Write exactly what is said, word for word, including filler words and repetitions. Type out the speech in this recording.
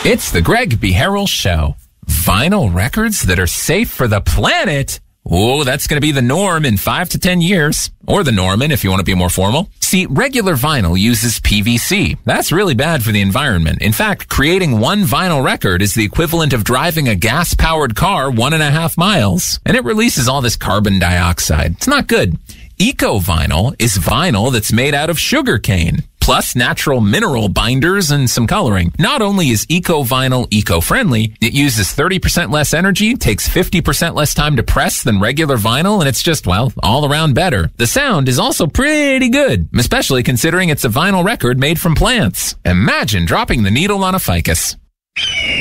It's the Greg B. Harrell Show. Vinyl records that are safe for the planet? Oh, that's going to be the norm in five to ten years. Or the Norman, if you want to be more formal. See, regular vinyl uses P V C. That's really bad for the environment. In fact, creating one vinyl record is the equivalent of driving a gas-powered car one and a half miles. And it releases all this carbon dioxide. It's not good. Eco-vinyl is vinyl that's made out of sugar cane, plus natural mineral binders and some coloring. Not only is eco-vinyl eco-friendly, it uses thirty percent less energy, takes fifty percent less time to press than regular vinyl, and it's just, well, all around better. The sound is also pretty good, especially considering it's a vinyl record made from plants. Imagine dropping the needle on a ficus.